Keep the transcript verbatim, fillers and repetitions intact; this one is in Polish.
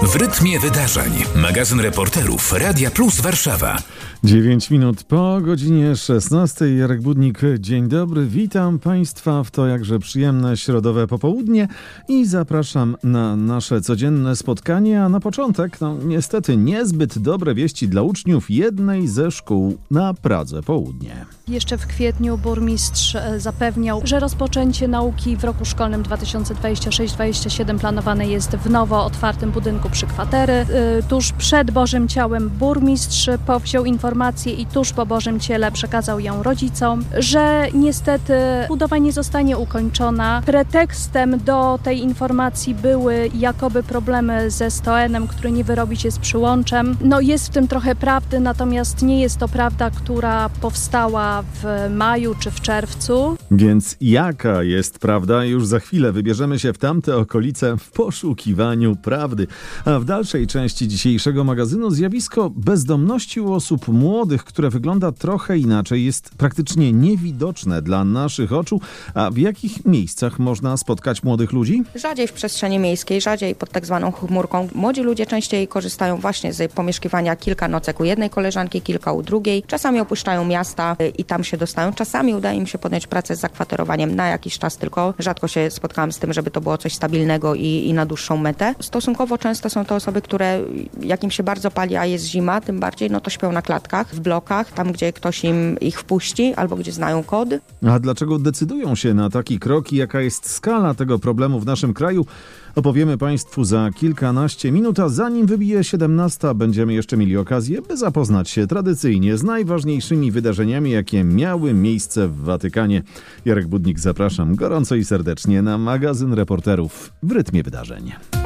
W rytmie wydarzeń. Magazyn reporterów Radia Plus Warszawa. dziewięć minut po godzinie szesnastej. Jarek Budnik, dzień dobry. Witam Państwa w to jakże przyjemne środowe popołudnie i zapraszam na nasze codzienne spotkanie. A na początek, no niestety niezbyt dobre wieści dla uczniów jednej ze szkół na Pradze Południe. Jeszcze w kwietniu burmistrz zapewniał, że rozpoczęcie nauki w roku szkolnym dwa tysiące dwudziestym szóstym dwudziestym siódmym planowane jest w nowo otwartym budynku przy kwatery. Tuż przed Bożym Ciałem burmistrz powziął informację i tuż po Bożym Ciele przekazał ją rodzicom, że niestety budowa nie zostanie ukończona. Pretekstem do tej informacji były jakoby problemy ze stoenem, który nie wyrobi się z przyłączem. No jest w tym trochę prawdy, natomiast nie jest to prawda, która powstała w maju czy w czerwcu. Więc jaka jest prawda? Już za chwilę wybierzemy się w tamte okolice w poszukiwaniu prawdy. A w dalszej części dzisiejszego magazynu zjawisko bezdomności u osób młodych, które wygląda trochę inaczej, jest praktycznie niewidoczne dla naszych oczu. A w jakich miejscach można spotkać młodych ludzi? Rzadziej w przestrzeni miejskiej, rzadziej pod tak zwaną chmurką. Młodzi ludzie częściej korzystają właśnie z pomieszkiwania kilka nocek u jednej koleżanki, kilka u drugiej. Czasami opuszczają miasta i tam się dostają. Czasami udaje im się podjąć pracę z zakwaterowaniem na jakiś czas tylko. Rzadko się spotkałam z tym, żeby to było coś stabilnego i, i na dłuższą metę. Stosunkowo często są to osoby, które jak im się bardzo pali, a jest zima, tym bardziej, no to śpią na klatkach, w blokach, tam gdzie ktoś im ich wpuści albo gdzie znają kod. A dlaczego decydują się na taki krok i jaka jest skala tego problemu w naszym kraju? Opowiemy Państwu za kilkanaście minut, a zanim wybije siedemnasta, będziemy jeszcze mieli okazję, by zapoznać się tradycyjnie z najważniejszymi wydarzeniami, jakie miały miejsce w Watykanie. Jarek Budnik, zapraszam gorąco i serdecznie na magazyn reporterów w rytmie wydarzeń.